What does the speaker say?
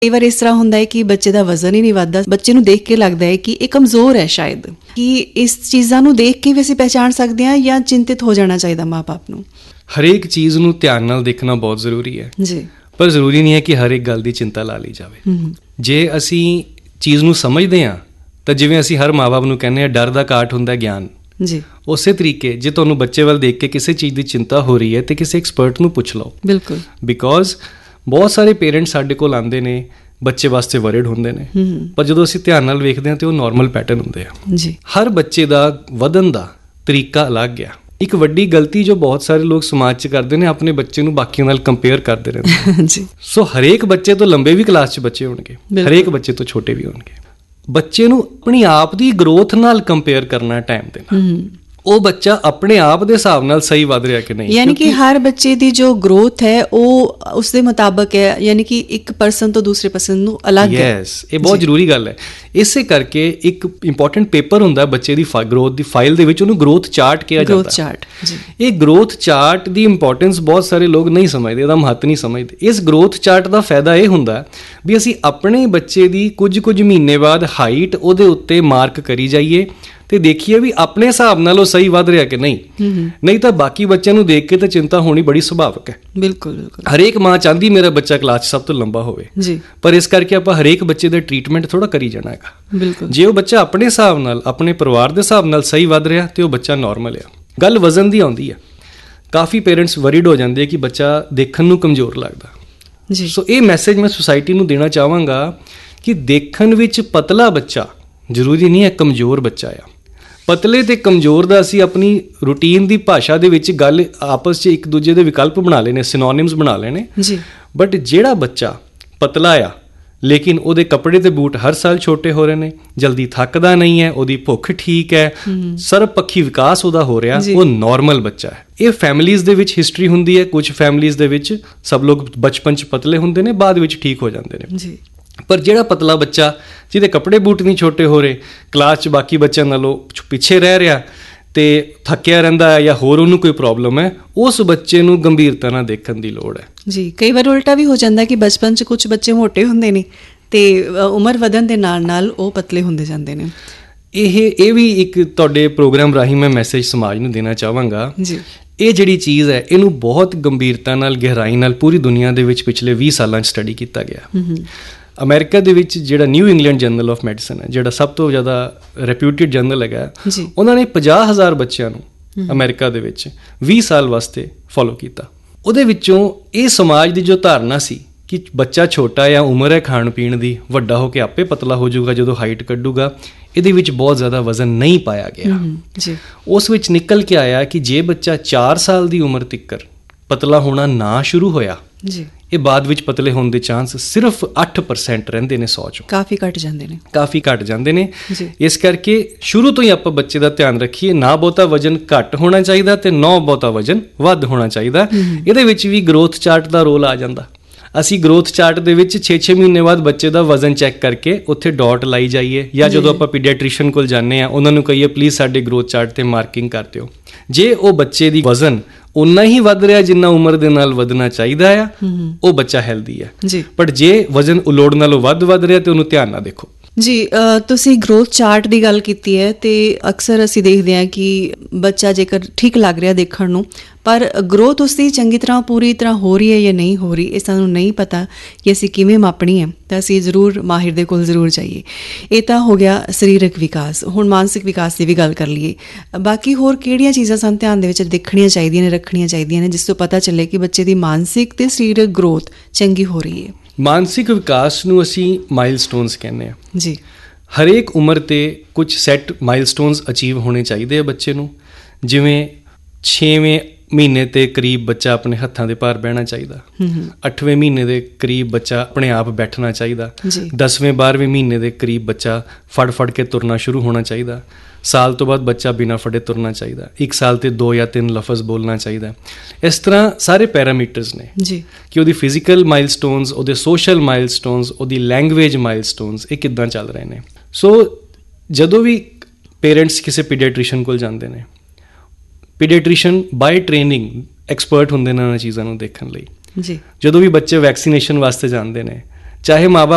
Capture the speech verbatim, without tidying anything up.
ਕਈ ਵਾਰ ਇਸ ਤਰ੍ਹਾਂ ਹੁੰਦਾ ਹੈ ਕਿ ਬੱਚੇ ਦਾ ਵਜ਼ਨ ਹੀ ਨਹੀਂ ਵੱਧਦਾ, ਬੱਚੇ ਨੂੰ ਦੇਖ ਕੇ ਲੱਗਦਾ ਹੈ ਕਿ ਇਹ ਕਮਜ਼ੋਰ ਹੈ ਸ਼ਾਇਦ, ਕਿ ਇਸ ਚੀਜ਼ਾਂ ਨੂੰ ਦੇਖ ਕੇ ਵੀ ਅਸੀਂ ਪਹਿਚਾਣ ਸਕਦੇ ਹਾਂ ਜਾਂ ਚਿੰਤਿਤ ਹੋ ਜਾਣਾ ਚਾਹੀਦਾ ਮਾਂ ਬਾਪ ਨੂੰ? ਹਰੇਕ ਚੀਜ਼ ਨੂੰ ਧਿਆਨ ਨਾਲ ਦੇਖਣਾ ਬਹੁਤ ਜ਼ਰੂਰੀ ਹੈ ਜੀ, ਪਰ ਜ਼ਰੂਰੀ ਨਹੀਂ ਹੈ ਕਿ ਹਰ ਇੱਕ ਗੱਲ ਦੀ ਚਿੰਤਾ ਲਾ ਲਈ ਜਾਵੇ। ਜੇ ਅਸੀਂ ਚੀਜ਼ ਨੂੰ ਸਮਝਦੇ ਹਾਂ ਤਾਂ ਜਿਵੇਂ ਅਸੀਂ ਹਰ ਮਾਂ ਬਾਪ ਨੂੰ ਕਹਿੰਦੇ ਹਾਂ ਡਰ ਦਾ ਕਾਟ ਹੁੰਦਾ ਗਿਆਨ ਜੀ, ਉਸੇ ਤਰੀਕੇ ਜੇ ਤੁਹਾਨੂੰ ਬੱਚੇ ਵੱਲ ਦੇਖ ਕੇ ਕਿਸੇ ਚੀਜ਼ ਦੀ ਚਿੰਤਾ ਹੋ ਰਹੀ ਹੈ ਤੇ ਕਿਸੇ ਐਕਸਪਰਟ ਨੂੰ ਪੁੱਛ ਲਓ। ਬਿਲਕੁਲ, ਬਿਕੋਜ਼ ਬਹੁਤ ਸਾਰੇ ਪੇਰੈਂਟਸ ਸਾਡੇ ਕੋਲ ਆਉਂਦੇ ਨੇ ਬੱਚੇ ਵਾਸਤੇ ਵਰਿਡ ਹੁੰਦੇ ਨੇ, ਪਰ ਜਦੋਂ ਅਸੀਂ ਧਿਆਨ ਨਾਲ ਵੇਖਦੇ ਹਾਂ ਤੇ ਉਹ ਨੋਰਮਲ ਪੈਟਰਨ ਹੁੰਦੇ ਆ ਜੀ। ਹਰ ਬੱਚੇ ਦਾ ਵਧਣ ਦਾ ਤਰੀਕਾ ਅਲੱਗ ਆ। ਇੱਕ ਵੱਡੀ ਗਲਤੀ ਜੋ ਬਹੁਤ ਸਾਰੇ ਲੋਕ ਸਮਾਜ 'ਚ ਕਰਦੇ ਨੇ, ਆਪਣੇ ਬੱਚੇ ਨੂੰ ਬਾਕੀਆਂ ਨਾਲ ਕੰਪੇਅਰ ਕਰਦੇ ਰਹਿੰਦੇ ਜੀ। ਸੋ ਹਰੇਕ ਬੱਚੇ ਤੋਂ ਲੰਬੇ ਵੀ ਕਲਾਸ 'ਚ ਬੱਚੇ ਹੋਣਗੇ, ਹਰੇਕ ਬੱਚੇ ਤੋਂ ਛੋਟੇ ਵੀ ਹੋਣਗੇ। ਬੱਚੇ ਨੂੰ ਆਪਣੀ ਆਪ ਦੀ ਗਰੋਥ ਨਾਲ ਕੰਪੇਅਰ ਕਰਨਾ ਟਾਈਮ ਦੇ ਨਾਲ, ਉਹ ਬੱਚਾ ਆਪਣੇ ਆਪ ਦੇ ਹਿਸਾਬ ਨਾਲ ਸਹੀ ਵੱਧ ਰਿਹਾ ਕਿ ਨਹੀਂ। ਯਾਨੀ ਕਿ ਹਰ ਬੱਚੇ ਦੀ ਜੋ ਗਰੋਥ ਹੈ ਉਹ ਉਸਦੇ ਮੁਤਾਬਕ ਹੈ, ਯਾਨੀ ਕਿ ਇੱਕ ਪਰਸਨ ਤੋਂ ਦੂਸਰੇ ਪਰਸਨ ਨੂੰ ਅਲੱਗ ਹੈ। ਯੈਸ, ਇਹ ਬਹੁਤ ਜ਼ਰੂਰੀ ਗੱਲ ਹੈ। ਇਸੇ ਕਰਕੇ ਇੱਕ ਇੰਪੋਰਟੈਂਟ ਪੇਪਰ ਹੁੰਦਾ ਬੱਚੇ ਦੀ ਗਰੋਥ ਦੀ ਫਾਈਲ ਦੇ ਵਿੱਚ, ਉਹਨੂੰ ਗਰੋਥ ਚਾਰਟ ਕਿਹਾ ਜਾਂਦਾ। ਗਰੋਥ ਚਾਰਟ ਜੀ, ਇਹ ਗਰੋਥ ਚਾਰਟ ਦੀ ਇੰਪੋਰਟੈਂਸ ਬਹੁਤ ਸਾਰੇ ਲੋਕ ਨਹੀਂ ਸਮਝਦੇ, ਇਹਦਾ ਮਹੱਤਵ ਨਹੀਂ ਸਮਝਦੇ। ਇਸ ਗਰੋਥ ਚਾਰਟ ਦਾ ਫਾਇਦਾ ਇਹ ਹੁੰਦਾ ਵੀ ਅਸੀਂ ਆਪਣੇ ਬੱਚੇ ਦੀ ਕੁਝ ਕੁਝ ਮਹੀਨੇ ਬਾਅਦ ਹਾਈਟ ਉਹਦੇ ਉੱਤੇ ਮਾਰਕ ਕਰੀ ਜਾਈਏ ਤੇ ਦੇਖੀਏ ਵੀ ਆਪਣੇ ਹਿਸਾਬ ਨਾਲ ਉਹ ਸਹੀ ਵੱਧ ਰਿਹਾ ਕਿ ਨਹੀਂ। ਨਹੀਂ ਤਾਂ ਬਾਕੀ ਬੱਚਿਆਂ ਨੂੰ ਦੇਖ ਕੇ ਤਾਂ ਚਿੰਤਾ ਹੋਣੀ ਬੜੀ ਸੁਭਾਵਿਕ ਹੈ। ਬਿਲਕੁਲ ਬਿਲਕੁਲ, ਹਰੇਕ ਮਾਂ ਚਾਹੁੰਦੀ ਮੇਰਾ ਬੱਚਾ ਕਲਾਸ 'ਚ ਸਭ ਤੋਂ ਲੰਬਾ ਹੋਵੇ ਜੀ, ਪਰ ਇਸ ਕਰਕੇ ਆਪਾਂ ਹਰੇਕ ਬੱਚੇ ਦਾ ਟ੍ਰੀਟਮੈਂਟ ਥੋੜਾ ਕਰੀ ਜਾਣਾ ਹੈਗਾ। ਬਿਲਕੁਲ, ਜੇ ਉਹ ਬੱਚਾ ਆਪਣੇ ਹਿਸਾਬ ਨਾਲ ਆਪਣੇ ਪਰਿਵਾਰ ਦੇ ਹਿਸਾਬ ਨਾਲ ਸਹੀ ਵੱਧ ਰਿਹਾ ਤੇ ਉਹ ਬੱਚਾ ਨੋਰਮਲ ਆ। ਗੱਲ ਵਜ਼ਨ ਦੀ ਆਉਂਦੀ ਆ, ਕਾਫੀ ਪੇਰੈਂਟਸ ਵਰੀਡ ਹੋ ਜਾਂਦੇ ਆ ਕਿ ਬੱਚਾ ਦੇਖਣ ਨੂੰ ਕਮਜ਼ੋਰ ਲੱਗਦਾ ਜੀ। ਸੋ ਇਹ ਮੈਸੇਜ ਮੈਂ ਸੁਸਾਇਟੀ ਨੂੰ ਦੇਣਾ ਚਾਹਾਂਗਾ ਕਿ ਦੇਖਣ ਵਿੱਚ ਪਤਲਾ ਬੱਚਾ ਜ਼ਰੂਰੀ ਨਹੀਂ ਹੈ ਕਮਜ਼ੋਰ ਬੱਚਾ ਆ। ਪਤਲੇ ਤੇ ਕਮਜ਼ੋਰ ਦਾ ਅਸੀਂ ਆਪਣੀ ਰੂਟੀਨ ਦੀ ਭਾਸ਼ਾ ਦੇ ਵਿੱਚ ਗੱਲ ਆਪਸ 'ਚ ਇੱਕ ਦੂਜੇ ਦੇ ਵਿਕਲਪ ਬਣਾ ਲਏ ਨੇ, ਸਿਨੋਨਿਮਸ ਬਣਾ ਲਏ ਨੇ ਜੀ। ਬਟ ਜਿਹੜਾ ਬੱਚਾ ਪਤਲਾ ਆ ਲੇਕਿਨ ਉਹਦੇ ਕੱਪੜੇ ਤੇ ਬੂਟ ਹਰ ਸਾਲ ਛੋਟੇ ਹੋ ਰਹੇ ਨੇ, ਜਲਦੀ ਥੱਕਦਾ ਨਹੀਂ ਹੈ, ਉਹਦੀ ਭੁੱਖ ਠੀਕ ਹੈ, ਸਰਬ ਪੱਖੀ ਵਿਕਾਸ ਉਹਦਾ ਹੋ ਰਿਹਾ, ਉਹ ਨੋਰਮਲ ਬੱਚਾ ਹੈ। ਇਹ ਫੈਮਿਲੀਜ਼ ਦੇ ਵਿੱਚ ਹਿਸਟਰੀ ਹੁੰਦੀ ਹੈ। ਕੁਝ ਫੈਮਿਲੀਜ਼ ਦੇ ਵਿੱਚ ਸਭ ਲੋਕ ਬਚਪਨ 'ਚ ਪਤਲੇ ਹੁੰਦੇ ਨੇ, ਬਾਅਦ ਵਿੱਚ ਠੀਕ ਹੋ ਜਾਂਦੇ ਨੇ ਜੀ। ਪਰ ਜਿਹੜਾ ਪਤਲਾ ਬੱਚਾ ਜਿਹਦੇ ਕੱਪੜੇ ਬੂਟ ਨਹੀਂ ਛੋਟੇ ਹੋ ਰਹੇ, ਕਲਾਸ 'ਚ ਬਾਕੀ ਬੱਚਿਆਂ ਨਾਲੋਂ ਪਿੱਛੇ ਰਹਿ ਰਿਹਾ ਤੇ ਥੱਕਿਆ ਰਹਿੰਦਾ ਹੈ ਜਾਂ ਹੋਰ ਉਹਨੂੰ ਕੋਈ ਪ੍ਰੋਬਲਮ ਹੈ, ਉਸ ਬੱਚੇ ਨੂੰ ਗੰਭੀਰਤਾ ਨਾਲ ਦੇਖਣ ਦੀ ਲੋੜ ਹੈ ਜੀ। ਕਈ ਵਾਰ ਉਲਟਾ ਵੀ ਹੋ ਜਾਂਦਾ ਕਿ ਬਚਪਨ 'ਚ ਕੁਝ ਬੱਚੇ ਮੋਟੇ ਹੁੰਦੇ ਨੇ ਤੇ ਉਮਰ ਵਧਣ ਦੇ ਨਾਲ ਨਾਲ ਉਹ ਪਤਲੇ ਹੁੰਦੇ ਜਾਂਦੇ ਨੇ। ਇਹ ਇਹ ਵੀ ਇੱਕ ਤੁਹਾਡੇ ਪ੍ਰੋਗਰਾਮ ਰਾਹੀਂ ਮੈਂ ਮੈਸੇਜ ਸਮਾਜ ਨੂੰ ਦੇਣਾ ਚਾਹਾਂਗਾ ਜੀ। ਇਹ ਜਿਹੜੀ ਚੀਜ਼ ਹੈ ਇਹਨੂੰ ਬਹੁਤ ਗੰਭੀਰਤਾ ਨਾਲ, ਗਹਿਰਾਈ ਨਾਲ ਪੂਰੀ ਦੁਨੀਆ ਦੇ ਵਿੱਚ ਪਿਛਲੇ ਵੀਹ ਸਾਲਾਂ 'ਚ ਸਟੱਡੀ ਕੀਤਾ ਗਿਆ। ਅਮਰੀਕਾ ਦੇ ਵਿੱਚ ਜਿਹੜਾ new England general of medicine ਹੈ, ਜਿਹੜਾ ਸਭ ਤੋਂ ਜ਼ਿਆਦਾ ਰੈਪਿਊਟਡ ਜਰਨਲ ਹੈਗਾ, ਉਹਨਾਂ ਨੇ ਪੰਜਾਹ ਹਜ਼ਾਰ ਬੱਚਿਆਂ ਨੂੰ ਅਮਰੀਕਾ ਦੇ ਵਿੱਚ ਵੀਹ ਸਾਲ ਵਾਸਤੇ ਫੋਲੋ ਕੀਤਾ। ਉਹਦੇ ਵਿੱਚੋਂ ਇਹ ਸਮਾਜ ਦੀ ਜੋ ਧਾਰਨਾ ਸੀ ਕਿ ਬੱਚਾ ਛੋਟਾ ਜਾਂ ਉਮਰ ਹੈ ਖਾਣ ਪੀਣ ਦੀ, ਵੱਡਾ ਹੋ ਕੇ ਆਪੇ ਪਤਲਾ ਹੋ ਜਾਊਗਾ ਜਦੋਂ ਹਾਈਟ ਕੱਢੂਗਾ, ਇਹਦੇ ਵਿੱਚ ਬਹੁਤ ਜ਼ਿਆਦਾ ਵਜ਼ਨ ਨਹੀਂ ਪਾਇਆ ਗਿਆ ਜੀ। ਉਸ ਵਿੱਚ ਨਿਕਲ ਕੇ ਆਇਆ ਕਿ ਜੇ ਬੱਚਾ ਚਾਰ ਸਾਲ ਦੀ ਉਮਰ ਤੀਕਰ ਪਤਲਾ ਹੋਣਾ ਨਾ ਸ਼ੁਰੂ ਹੋਇਆ ਜੀ, ਇਹ ਬਾਅਦ ਵਿੱਚ ਪਤਲੇ ਹੋਣ ਦੇ ਚਾਂਸ ਸਿਰਫ ਅੱਠ ਪਰਸੈਂਟ ਰਹਿੰਦੇ ਨੇ ਸੌ ਚੋਂ। ਕਾਫੀ ਘੱਟ ਜਾਂਦੇ ਨੇ ਕਾਫੀ ਘੱਟ ਜਾਂਦੇ ਨੇ ਇਸ ਕਰਕੇ ਸ਼ੁਰੂ ਤੋਂ ਹੀ ਆਪਾਂ ਬੱਚੇ ਦਾ ਧਿਆਨ ਰੱਖੀਏ। ਨਾ ਬਹੁਤਾ ਵਜ਼ਨ ਘੱਟ ਹੋਣਾ ਚਾਹੀਦਾ ਤੇ ਨਾ ਬਹੁਤਾ ਵਜ਼ਨ ਵੱਧ ਹੋਣਾ ਚਾਹੀਦਾ। ਇਹਦੇ ਵਿੱਚ ਵੀ ਗਰੋਥ ਚਾਰਟ ਦਾ ਰੋਲ ਆ ਜਾਂਦਾ। ਅਸੀਂ ਗਰੋਥ ਚਾਰਟ ਦੇ ਵਿੱਚ ਛੇ ਛੇ ਮਹੀਨੇ ਬਾਅਦ ਬੱਚੇ ਦਾ ਵਜ਼ਨ ਚੈੱਕ ਕਰਕੇ ਉੱਥੇ ਡਾਟ ਲਾਈ ਜਾਈਏ, ਜਾਂ ਜਦੋਂ ਆਪਾਂ ਪੀਡੀਆਟ੍ਰੀਸ਼ੀਅਨ ਕੋਲ ਜਾਂਦੇ ਹਾਂ ਉਹਨਾਂ ਨੂੰ ਕਹੀਏ ਪਲੀਜ਼ ਸਾਡੇ ਗਰੋਥ ਚਾਰਟ ਤੇ ਮਾਰਕਿੰਗ ਕਰ ਦਿਓ। ਜੇ ਉਹ ਬੱਚੇ ਦੀ ਵਜ਼ਨ ਉਨਾ ਹੀ ਵੱਧ ਰਿਹਾ ਜਿੰਨਾ ਉਮਰ ਦੇ ਨਾਲ ਵਧਣਾ ਚਾਹੀਦਾ ਆ, ਉਹ ਬੱਚਾ ਹੈਲਦੀ ਹੈ। ਬਟ ਜੇ ਵਜ਼ਨ ਉਲੋੜ ਨਾਲੋਂ ਵੱਧ ਵੱਧ ਰਿਹਾ ਤੇ ਉਹਨੂੰ ਧਿਆਨ ਨਾਲ ਦੇਖੋ ਜੀ। ਤੁਸੀਂ ਗਰੋਥ ਚਾਰਟ ਦੀ ਗੱਲ ਕੀਤੀ ਹੈ ਤੇ ਅਕਸਰ ਅਸੀਂ ਦੇਖਦੇ ਹਾਂ ਕਿ ਬੱਚਾ ਜੇਕਰ ਠੀਕ ਲੱਗ ਰਿਹਾ ਦੇਖਣ ਨੂੰ, ਪਰ ਗਰੋਥ ਉਸਦੀ ਚੰਗੀ ਤਰ੍ਹਾਂ ਪੂਰੀ ਤਰ੍ਹਾਂ ਹੋ ਰਹੀ ਹੈ ਜਾਂ ਨਹੀਂ ਹੋ ਰਹੀ, ਇਹ ਸਾਨੂੰ ਨਹੀਂ ਪਤਾ ਕਿ ਅਸੀਂ ਕਿਵੇਂ ਮਾਪਣੀ ਹੈ, ਤਾਂ ਅਸੀਂ ਜ਼ਰੂਰ ਮਾਹਿਰ ਦੇ ਕੋਲ ਜ਼ਰੂਰ ਜਾਈਏ। ਇਹ ਤਾਂ ਹੋ ਗਿਆ ਸਰੀਰਕ ਵਿਕਾਸ। ਹੁਣ ਮਾਨਸਿਕ ਵਿਕਾਸ ਦੀ ਵੀ ਗੱਲ ਕਰ ਲਈਏ। ਬਾਕੀ ਹੋਰ ਕਿਹੜੀਆਂ ਚੀਜ਼ਾਂ ਸਾਨੂੰ ਧਿਆਨ ਦੇ ਵਿੱਚ ਦੇਖਣੀਆਂ ਚਾਹੀਦੀਆਂ ਨੇ, ਰੱਖਣੀਆਂ ਚਾਹੀਦੀਆਂ ਨੇ, ਜਿਸ ਤੋਂ ਪਤਾ ਚੱਲੇ ਕਿ ਬੱਚੇ ਦੀ ਮਾਨਸਿਕ ਤੇ ਸਰੀਰਕ ਗਰੋਥ ਚੰਗੀ ਹੋ ਰਹੀ ਹੈ? ਮਾਨਸਿਕ ਵਿਕਾਸ ਨੂੰ ਅਸੀਂ ਮਾਈਲਸਟੋਨਸ ਕਹਿੰਦੇ ਹਾਂ ਜੀ। ਹਰੇਕ ਉਮਰ 'ਤੇ ਕੁਝ ਸੈੱਟ ਮਾਈਲਸਟੋਨਸ ਅਚੀਵ ਹੋਣੇ ਚਾਹੀਦੇ ਆ ਬੱਚੇ ਨੂੰ। ਜਿਵੇਂ ਛੇਵੇਂ ਮਹੀਨੇ ਦੇ ਕਰੀਬ ਬੱਚਾ ਆਪਣੇ ਹੱਥਾਂ ਦੇ ਭਾਰ ਬਹਿਣਾ ਚਾਹੀਦਾ, ਅੱਠਵੇਂ ਮਹੀਨੇ ਦੇ ਕਰੀਬ ਬੱਚਾ ਆਪਣੇ ਆਪ ਬੈਠਣਾ ਚਾਹੀਦਾ, ਦਸਵੇਂ ਬਾਰ੍ਹਵੇਂ ਮਹੀਨੇ ਦੇ ਕਰੀਬ ਬੱਚਾ ਫੜ ਫੜ ਕੇ ਤੁਰਨਾ ਸ਼ੁਰੂ ਹੋਣਾ ਚਾਹੀਦਾ, ਸਾਲ ਤੋਂ ਬਾਅਦ ਬੱਚਾ ਬਿਨਾਂ ਫੜੇ ਤੁਰਨਾ ਚਾਹੀਦਾ, ਇੱਕ ਸਾਲ 'ਤੇ ਦੋ ਜਾਂ ਤਿੰਨ ਲਫ਼ਜ਼ ਬੋਲਣਾ ਚਾਹੀਦਾ। ਇਸ ਤਰ੍ਹਾਂ ਸਾਰੇ ਪੈਰਾਮੀਟਰਸ ਨੇ ਜੀ ਕਿ ਉਹਦੀ ਫਿਜ਼ੀਕਲ ਮਾਈਲਸਟੋਨਸ, ਉਹਦੇ ਸੋਸ਼ਲ ਮਾਈਲਸਟੋਨਸ, ਉਹਦੀ ਲੈਂਗੁਏਜ ਮਾਈਲਸਟੋਨਸ ਇਹ ਕਿੱਦਾਂ ਚੱਲ ਰਹੇ ਨੇ। ਸੋ ਜਦੋਂ ਵੀ ਪੇਰੈਂਟਸ ਕਿਸੇ ਪੀਡੀਆਟ੍ਰੀਸ਼ੀਅਨ ਕੋਲ ਜਾਂਦੇ ਨੇ, ਪੀਡੀਆਟ੍ਰੀਸ਼ੀਅਨ ਬਾਏ ਟ੍ਰੇਨਿੰਗ ਐਕਸਪਰਟ ਹੁੰਦੇ ਨੇ ਉਹਨਾਂ ਚੀਜ਼ਾਂ ਨੂੰ ਦੇਖਣ ਲਈ ਜੀ। ਜਦੋਂ ਵੀ ਬੱਚੇ ਵੈਕਸੀਨੇਸ਼ਨ ਵਾਸਤੇ ਜਾਂਦੇ ਨੇ, ਚਾਹੇ ਮਾਂ ਬਾਪ